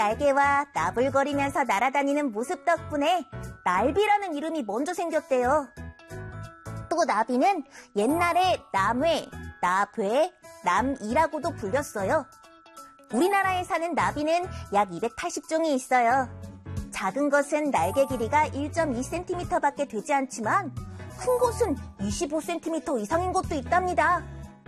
날개와 나불거리면서 날아다니는 모습 덕분에 날비라는 이름이 먼저 생겼대요. 또 나비는 옛날에 남회, 나괴, 남이라고도 불렸어요. 우리나라에 사는 나비는 약 280종이 있어요. 작은 것은 날개 길이가 1.2cm밖에 되지 않지만 큰 것은 25cm 이상인 것도 있답니다.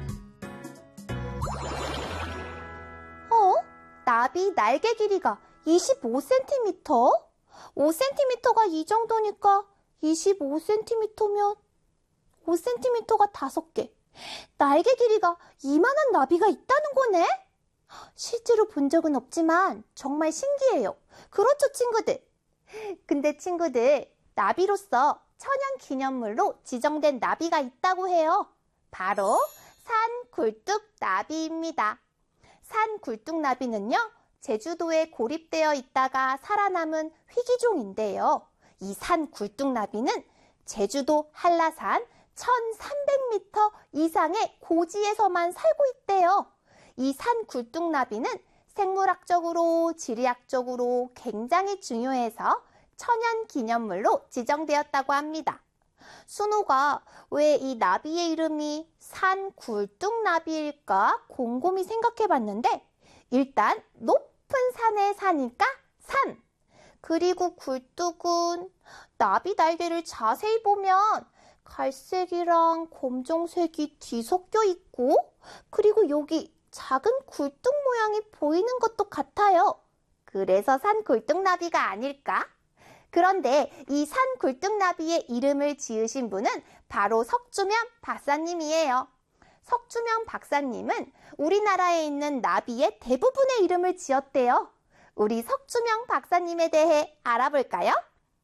나비 날개 길이가 25cm? 5cm가 이 정도니까 25cm면 5cm가 5개. 날개 길이가 이만한 나비가 있다는 거네? 실제로 본 적은 없지만 정말 신기해요. 그렇죠, 친구들? 근데 친구들, 나비로서 천연기념물로 지정된 나비가 있다고 해요. 바로 산굴뚝나비입니다. 산굴뚝나비는요, 제주도에 고립되어 있다가 살아남은 희귀종인데요. 이 산굴뚝나비는 제주도 한라산 1300m 이상의 고지에서만 살고 있대요. 이 산굴뚝나비는 생물학적으로, 지리학적으로 굉장히 중요해서 천연기념물로 지정되었다고 합니다. 순호가 왜 이 나비의 이름이 산굴뚝나비일까 곰곰이 생각해봤는데, 일단 높은 산에 사니까 산, 그리고 굴뚝은 나비 날개를 자세히 보면 갈색이랑 검정색이 뒤섞여 있고, 그리고 여기 작은 굴뚝 모양이 보이는 것도 같아요. 그래서 산굴뚝나비가 아닐까? 그런데 이 산굴뚝나비의 이름을 지으신 분은 바로 석주명 박사님이에요. 석주명 박사님은 우리나라에 있는 나비의 대부분의 이름을 지었대요. 우리 석주명 박사님에 대해 알아볼까요?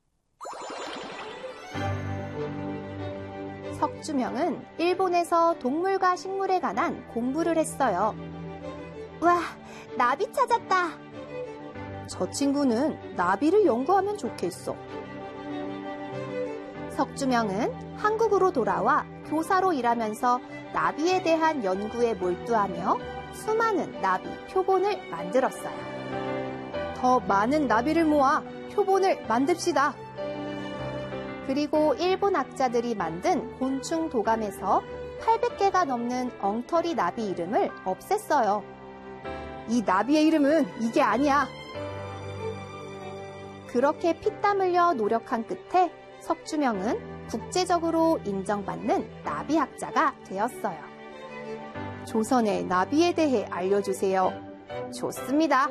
석주명은 일본에서 동물과 식물에 관한 공부를 했어요. 와, 나비 찾았다. 저 친구는 나비를 연구하면 좋겠어. 석주명은 한국으로 돌아와 교사로 일하면서 나비에 대한 연구에 몰두하며 수많은 나비 표본을 만들었어요. 더 많은 나비를 모아 표본을 만듭시다. 그리고 일본 학자들이 만든 곤충 도감에서 800개가 넘는 엉터리 나비 이름을 없앴어요. 이 나비의 이름은 이게 아니야. 그렇게 피땀 흘려 노력한 끝에 석주명은 국제적으로 인정받는 나비학자가 되었어요. 조선의 나비에 대해 알려주세요. 좋습니다.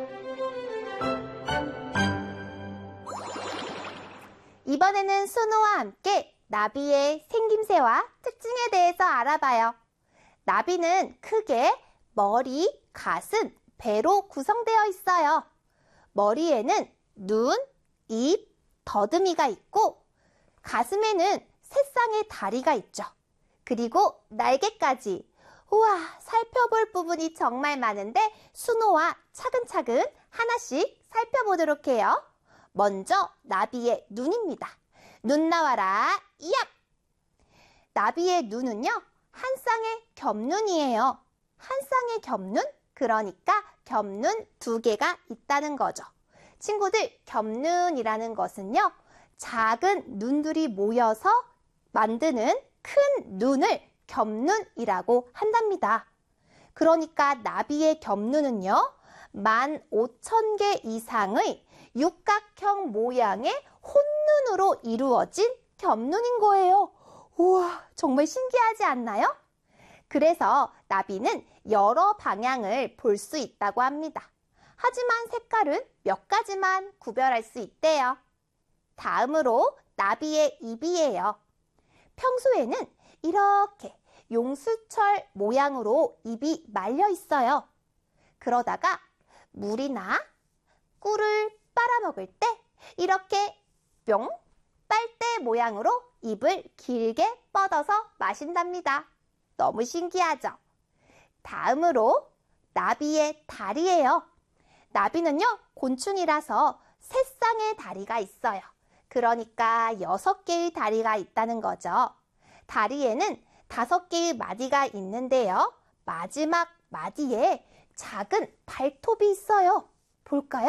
이번에는 순호와 함께 나비의 생김새와 특징에 대해서 알아봐요. 나비는 크게 머리, 가슴, 배로 구성되어 있어요. 머리에는 눈, 입, 더듬이가 있고 가슴에는 세 쌍의 다리가 있죠. 그리고 날개까지. 우와, 살펴볼 부분이 정말 많은데 순호와 차근차근 하나씩 살펴보도록 해요. 먼저 나비의 눈입니다. 눈 나와라, 얍! 나비의 눈은요, 한 쌍의 겹눈이에요. 한 쌍의 겹눈? 그러니까 겹눈 2개가 있다는 거죠. 친구들, 겹눈이라는 것은요, 작은 눈들이 모여서 만드는 큰 눈을 겹눈이라고 한답니다. 그러니까 나비의 겹눈은요, 15,000개 이상의 육각형 모양의 혼눈으로 이루어진 겹눈인 거예요. 우와, 정말 신기하지 않나요? 그래서 나비는 여러 방향을 볼 수 있다고 합니다. 하지만 색깔은 몇 가지만 구별할 수 있대요. 다음으로 나비의 입이에요. 평소에는 이렇게 용수철 모양으로 입이 말려 있어요. 그러다가 물이나 꿀을 빨아먹을 때 이렇게 뿅! 빨대 모양으로 입을 길게 뻗어서 마신답니다. 너무 신기하죠? 다음으로 나비의 다리예요. 나비는요, 곤충이라서 세 쌍의 다리가 있어요. 그러니까 6개의 다리가 있다는 거죠. 다리에는 5개의 마디가 있는데요. 마지막 마디에 작은 발톱이 있어요. 볼까요?